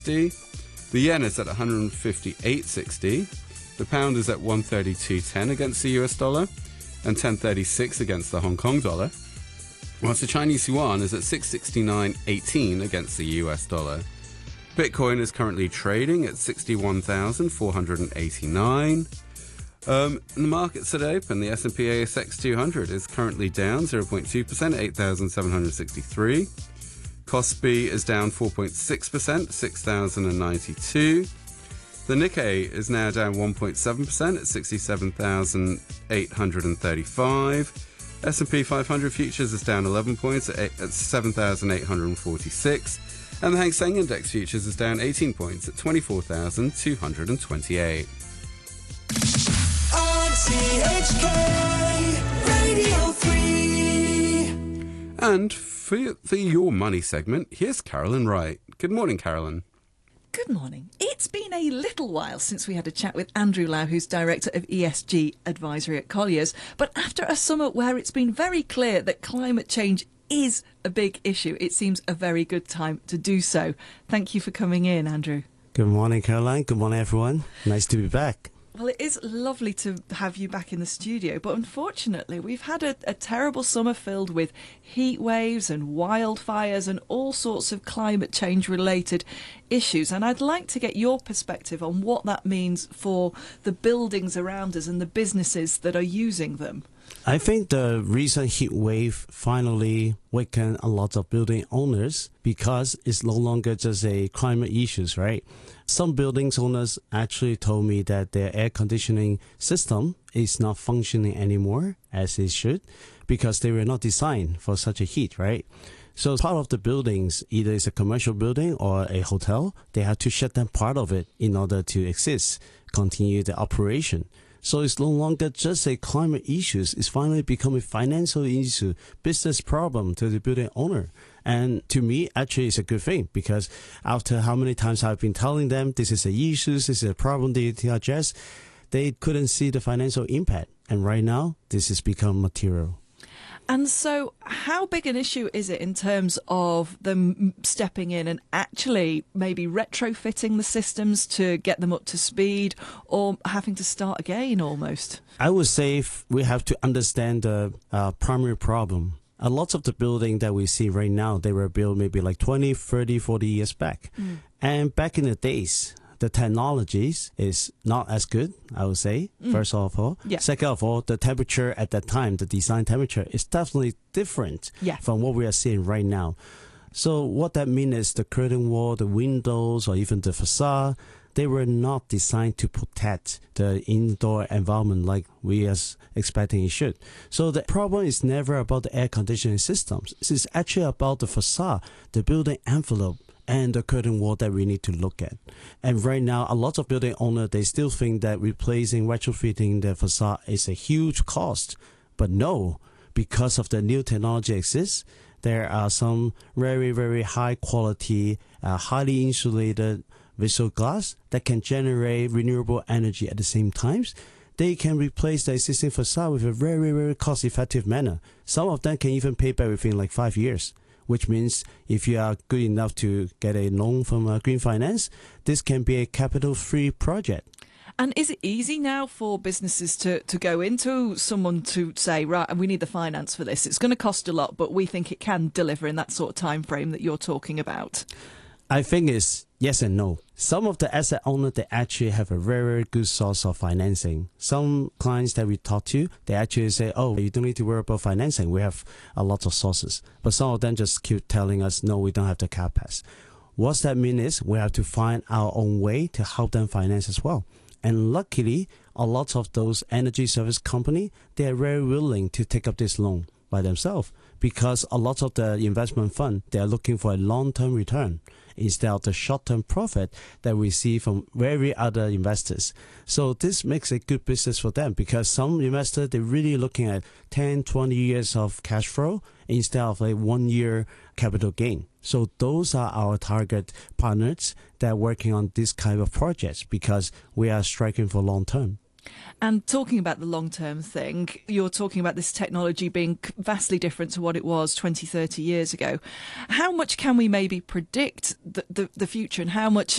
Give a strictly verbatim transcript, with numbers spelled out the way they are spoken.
The yen is at one hundred fifty-eight sixty. The pound is at one thirty-two ten against the U S dollar and ten thirty-six against the Hong Kong dollar. Whilst the Chinese yuan is at six sixty-nine eighteen against the U S dollar. Bitcoin is currently trading at sixty-one thousand four hundred eighty-nine. Um, in the markets at open, the S and P A S X two hundred is currently down zero point two percent, eight thousand seven hundred sixty-three. Kospi is down four point six percent, six thousand ninety-two. The Nikkei is now down one point seven percent at sixty-seven thousand eight hundred thirty-five. S and P five hundred futures is down eleven points at, at seven thousand eight hundred forty-six. And the Hang Seng Index futures is down eighteen points at twenty-four thousand two hundred twenty-eight. R T H K Radio three. And for, for your money segment, here's Carolyn Wright. Good morning, Carolyn. Good morning. It's been a little while since we had a chat with Andrew Lau, who's Director of E S G Advisory at Colliers. But after a summer where it's been very clear that climate change is a big issue, it seems a very good time to do so. Thank you for coming in, Andrew. Good morning, Caroline. Good morning, everyone. Nice to be back. Well, it is lovely to have you back in the studio, but unfortunately we've had a, a terrible summer filled with heat waves and wildfires and all sorts of climate change related issues, and I'd like to get your perspective on what that means for the buildings around us and the businesses that are using them. I think the recent heat wave finally wakened a lot of building owners because it's no longer just a climate issues, right? Some buildings owners actually told me that their air conditioning system is not functioning anymore as it should because they were not designed for such a heat, right? So part of the buildings, either it's a commercial building or a hotel, they have to shut down part of it in order to exist, continue the operation. So it's no longer just a climate issue. It's finally become a financial issue, business problem to the building owner. And to me, actually, it's a good thing because after how many times I've been telling them this is an issue, this is a problem they need to address, they couldn't see the financial impact. And right now, this has become material. And so how big an issue is it in terms of them stepping in and actually maybe retrofitting the systems to get them up to speed or having to start again almost? I would say we have to understand the uh, primary problem. A lot of the building that we see right now, they were built maybe like twenty, thirty, forty years back. Mm. And back in the days, the technologies is not as good, I would say, mm. first of all. Yeah. Second of all, the temperature at that time, the design temperature, is definitely different yeah. from what we are seeing right now. So what that means is the curtain wall, the windows, or even the facade, they were not designed to protect the indoor environment like we are expecting it should. So the problem is never about the air conditioning systems. It's actually about the facade, the building envelope, and the curtain wall that we need to look at. And right now, a lot of building owners, they still think that replacing, retrofitting the facade is a huge cost. But no, because of the new technology exists, there are some very, very high quality, uh, highly insulated visual glass that can generate renewable energy at the same time. They can replace the existing facade with a very, very cost-effective manner. Some of them can even pay back within like five years. Which means if you are good enough to get a loan from uh, Green Finance, this can be a capital-free project. And is it easy now for businesses to, to go into someone to say, right, and we need the finance for this? It's going to cost a lot, but we think it can deliver in that sort of time frame that you're talking about. I think it's yes and no. Some of the asset owners, they actually have a very, very good source of financing. Some clients that we talk to, they actually say, oh, you don't need to worry about financing. We have a lot of sources. But some of them just keep telling us, no, we don't have the CapEx. What that means is we have to find our own way to help them finance as well. And luckily, a lot of those energy service companies, they are very willing to take up this loan by themselves because a lot of the investment fund, they are looking for a long-term return instead of the short-term profit that we see from very other investors. So this makes a good business for them because some investors, they're really looking at ten, twenty years of cash flow instead of a one-year capital gain. So those are our target partners that are working on this kind of projects because we are striking for long-term. And talking about the long-term thing, you're talking about this technology being vastly different to what it was twenty, thirty years ago. How much can we maybe predict the, the, the future, and how much